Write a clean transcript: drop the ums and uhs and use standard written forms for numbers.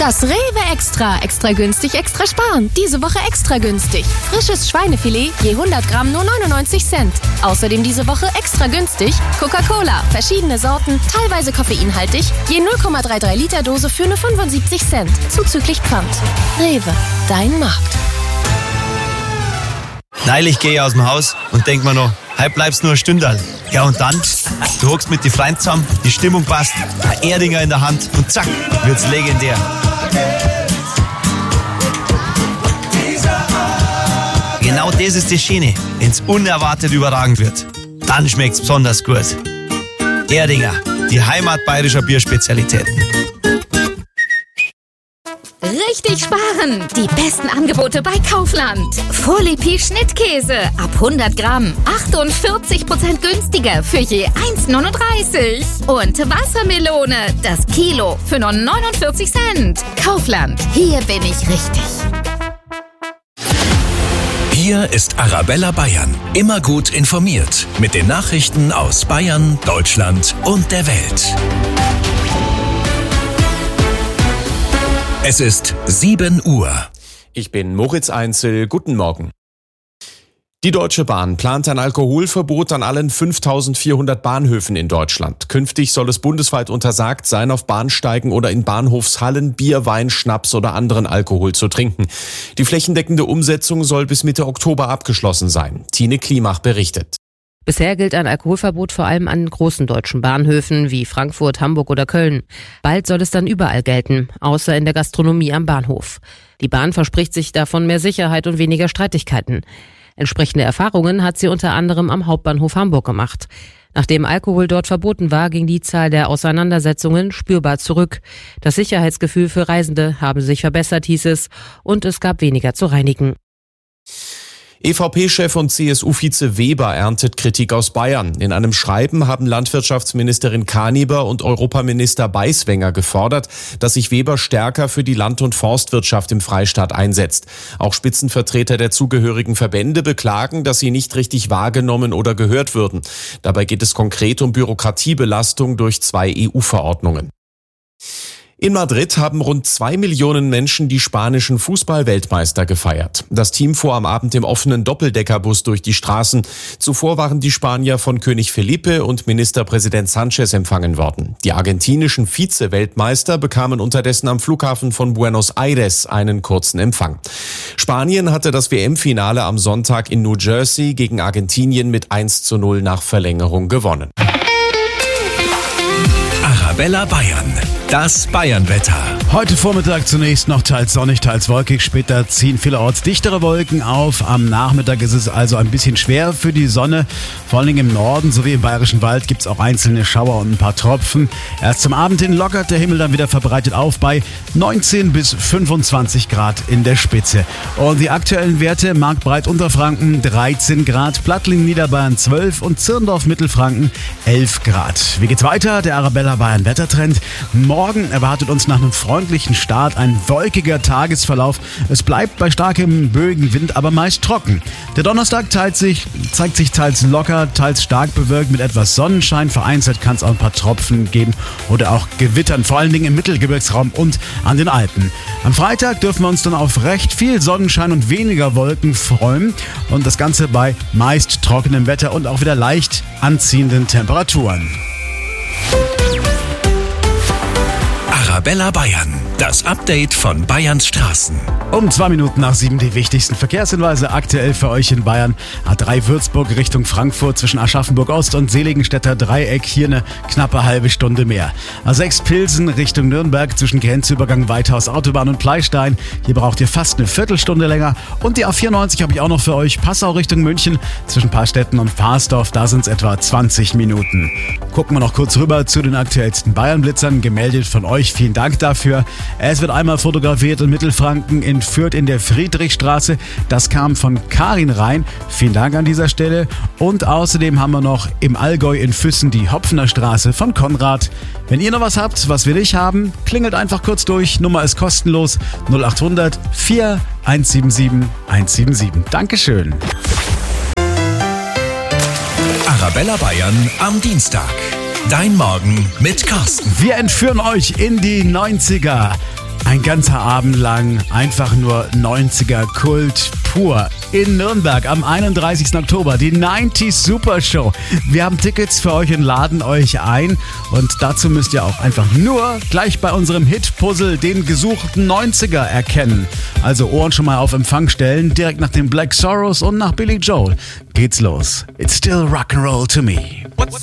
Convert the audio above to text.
Das Rewe Extra. Extra günstig, extra sparen. Diese Woche extra günstig. Frisches Schweinefilet je 100 Gramm nur 99 Cent. Außerdem diese Woche extra günstig Coca-Cola. Verschiedene Sorten, teilweise koffeinhaltig. Je 0,33 Liter Dose für nur 75 Cent. Zuzüglich Pfand. Rewe, dein Markt. Neulich gehe ich aus dem Haus und denk mir noch, heute bleibst nur eine Stunde. Ja und dann, du hockst mit den Freunden zusammen, die Stimmung passt, ein Erdinger in der Hand und zack, wird's legendär. Genau das ist das Schöne, wenn's unerwartet überragend wird. Dann schmeckt's besonders gut. Erdinger, die Heimat bayerischer Bierspezialitäten. Richtig sparen! Die besten Angebote bei Kaufland. Folie Schnittkäse ab 100 Gramm. 48% günstiger für je 1,39. Und Wassermelone, das Kilo für nur 49 Cent. Kaufland, hier bin ich richtig. Hier ist Arabella Bayern. Immer gut informiert. Mit den Nachrichten aus Bayern, Deutschland und der Welt. Es ist 7 Uhr. Ich bin Moritz Einzel. Guten Morgen. Die Deutsche Bahn plant ein Alkoholverbot an allen 5.400 Bahnhöfen in Deutschland. Künftig soll es bundesweit untersagt sein, auf Bahnsteigen oder in Bahnhofshallen Bier, Wein, Schnaps oder anderen Alkohol zu trinken. Die flächendeckende Umsetzung soll bis Mitte Oktober abgeschlossen sein. Tine Klimach berichtet. Bisher gilt ein Alkoholverbot vor allem an großen deutschen Bahnhöfen wie Frankfurt, Hamburg oder Köln. Bald soll es dann überall gelten, außer in der Gastronomie am Bahnhof. Die Bahn verspricht sich davon mehr Sicherheit und weniger Streitigkeiten. Entsprechende Erfahrungen hat sie unter anderem am Hauptbahnhof Hamburg gemacht. Nachdem Alkohol dort verboten war, ging die Zahl der Auseinandersetzungen spürbar zurück. Das Sicherheitsgefühl für Reisende habe sich verbessert, hieß es, und es gab weniger zu reinigen. EVP-Chef und CSU-Vize Weber erntet Kritik aus Bayern. In einem Schreiben haben Landwirtschaftsministerin Kaniber und Europaminister Beiswenger gefordert, dass sich Weber stärker für die Land- und Forstwirtschaft im Freistaat einsetzt. Auch Spitzenvertreter der zugehörigen Verbände beklagen, dass sie nicht richtig wahrgenommen oder gehört würden. Dabei geht es konkret um Bürokratiebelastung durch 2 EU-Verordnungen. In Madrid haben rund 2 Millionen Menschen die spanischen Fußball-Weltmeister gefeiert. Das Team fuhr am Abend im offenen Doppeldeckerbus durch die Straßen. Zuvor waren die Spanier von König Felipe und Ministerpräsident Sánchez empfangen worden. Die argentinischen Vize-Weltmeister bekamen unterdessen am Flughafen von Buenos Aires einen kurzen Empfang. Spanien hatte das WM-Finale am Sonntag in New Jersey gegen Argentinien mit 1:0 nach Verlängerung gewonnen. Arabella Bayern. Das Bayernwetter. Heute Vormittag zunächst noch teils sonnig, teils wolkig. Später ziehen vielerorts dichtere Wolken auf. Am Nachmittag ist es also ein bisschen schwer für die Sonne. Vor allen Dingen im Norden sowie im Bayerischen Wald gibt es auch einzelne Schauer und ein paar Tropfen. Erst zum Abend hin lockert der Himmel dann wieder verbreitet auf bei 19 bis 25 Grad in der Spitze. Und die aktuellen Werte: Marktbreit Unterfranken 13 Grad, Plattling Niederbayern 12 und Zirndorf Mittelfranken 11 Grad. Wie geht's weiter? Der Arabella Bayern Wettertrend. Morgen erwartet uns nach einem freundlichen Start ein wolkiger Tagesverlauf. Es bleibt bei starkem böigen Wind, aber meist trocken. Der Donnerstag zeigt sich teils locker, teils stark bewölkt mit etwas Sonnenschein. Vereinzelt kann es auch ein paar Tropfen geben oder auch Gewittern, vor allen Dingen im Mittelgebirgsraum und an den Alpen. Am Freitag dürfen wir uns dann auf recht viel Sonnenschein und weniger Wolken freuen. Und das Ganze bei meist trockenem Wetter und auch wieder leicht anziehenden Temperaturen. Arabella Bayern. Das Update von Bayerns Straßen. Um 2 Minuten nach 7 die wichtigsten Verkehrshinweise aktuell für euch in Bayern. A3 Würzburg Richtung Frankfurt zwischen Aschaffenburg Ost und Seligenstädter Dreieck. Hier eine knappe halbe Stunde mehr. A6 Pilsen Richtung Nürnberg zwischen Grenzübergang Weithaus Autobahn und Pleistein. Hier braucht ihr fast eine Viertelstunde länger. Und die A94 habe ich auch noch für euch. Passau Richtung München zwischen Paarstetten und Paarsdorf. Da sind es etwa 20 Minuten. Gucken wir noch kurz rüber zu den aktuellsten Bayern-Blitzern. Gemeldet von euch. Vielen Dank dafür. Es wird einmal fotografiert in Mittelfranken in Fürth in der Friedrichstraße. Das kam von Karin rein. Vielen Dank an dieser Stelle. Und außerdem haben wir noch im Allgäu in Füssen die Hopfener Straße von Konrad. Wenn ihr noch was habt, was wir nicht haben, klingelt einfach kurz durch. Nummer ist kostenlos 0800 4177 177. Dankeschön. Arabella Bayern am Dienstag. Dein Morgen mit Carsten. Wir entführen euch in die 90er. Ein ganzer Abend lang einfach nur 90er Kult pur. In Nürnberg am 31. Oktober, die 90s Super Show. Wir haben Tickets für euch und laden euch ein. Und dazu müsst ihr auch einfach nur gleich bei unserem Hit-Puzzle den gesuchten 90er erkennen. Also Ohren schon mal auf Empfang stellen. Direkt nach den Black Sorrows und nach Billy Joel geht's los. It's still rock'n'roll to me.